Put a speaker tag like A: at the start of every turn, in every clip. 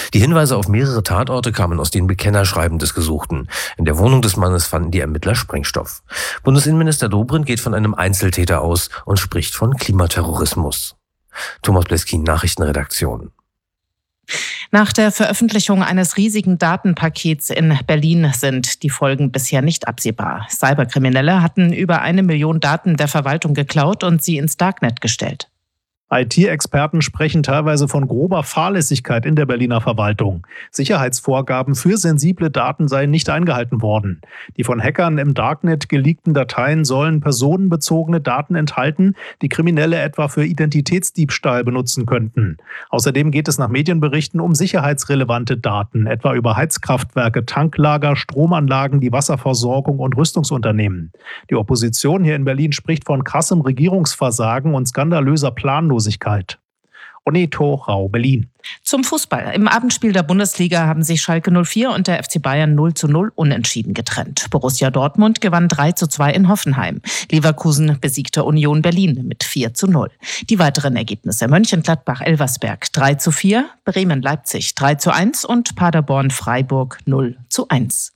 A: Die Hinweise auf mehrere Tatorte kamen aus den Bekennerschreiben des Gesuchten. In der Wohnung des Mannes fanden die Ermittler Sprengstoff. Bundesinnenminister Dobrindt geht von einem Einzeltäter aus und spricht von Klimaterrorismus. Thomas Bleskin, Nachrichtenredaktion.
B: Nach der Veröffentlichung eines riesigen Datenpakets in Berlin sind die Folgen bisher nicht absehbar. Cyberkriminelle hatten über 1 Million Daten der Verwaltung geklaut und sie ins Darknet gestellt.
C: IT-Experten sprechen teilweise von grober Fahrlässigkeit in der Berliner Verwaltung. Sicherheitsvorgaben für sensible Daten seien nicht eingehalten worden. Die von Hackern im Darknet geleakten Dateien sollen personenbezogene Daten enthalten, die Kriminelle etwa für Identitätsdiebstahl benutzen könnten. Außerdem geht es nach Medienberichten um sicherheitsrelevante Daten, etwa über Heizkraftwerke, Tanklager, Stromanlagen, die Wasserversorgung und Rüstungsunternehmen. Die Opposition hier in Berlin spricht von krassem Regierungsversagen und skandalöser Planlosigkeit. Oneto Rau, Berlin.
B: Zum Fußball. Im Abendspiel der Bundesliga haben sich Schalke 04 und der FC Bayern 0:0 unentschieden getrennt. Borussia Dortmund gewann 3:2 in Hoffenheim. Leverkusen besiegte Union Berlin mit 4:0. Die weiteren Ergebnisse: Mönchengladbach-Elversberg 3:4, Bremen-Leipzig 3:1 und Paderborn-Freiburg 0:1.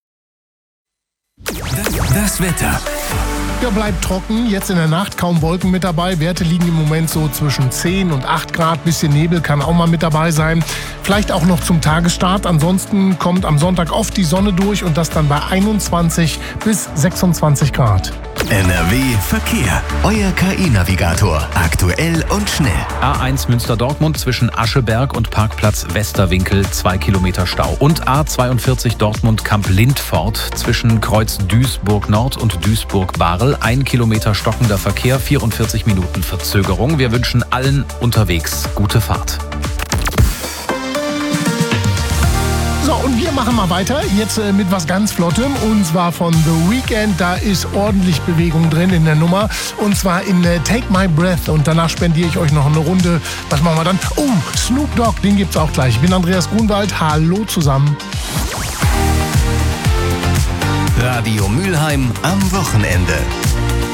D: Das Wetter.
E: Ja, bleibt trocken. Jetzt in der Nacht kaum Wolken mit dabei. Werte liegen im Moment so zwischen 10 und 8 Grad. Bisschen Nebel kann auch mal mit dabei sein. Vielleicht auch noch zum Tagesstart. Ansonsten kommt am Sonntag oft die Sonne durch und das dann bei 21 bis 26 Grad.
D: NRW Verkehr. Euer KI-Navigator. Aktuell und schnell.
F: A1 Münster-Dortmund zwischen Ascheberg und Parkplatz Westerwinkel 2 Kilometer Stau. Und A42 Dortmund-Kamp-Lindfort zwischen Kreuz Duisburg-Nord und Duisburg-Barel 1 Kilometer stockender Verkehr, 44 Minuten Verzögerung. Wir wünschen allen unterwegs gute Fahrt.
E: So, und wir machen mal weiter, jetzt mit was ganz Flottem, und zwar von The Weeknd. Da ist ordentlich Bewegung drin in der Nummer, und zwar in Take My Breath, und danach spendiere ich euch noch eine Runde. Was machen wir dann? Oh, Snoop Dogg, den gibt's auch gleich. Ich bin Andreas Grunwald, hallo zusammen.
D: Radio Mülheim am Wochenende.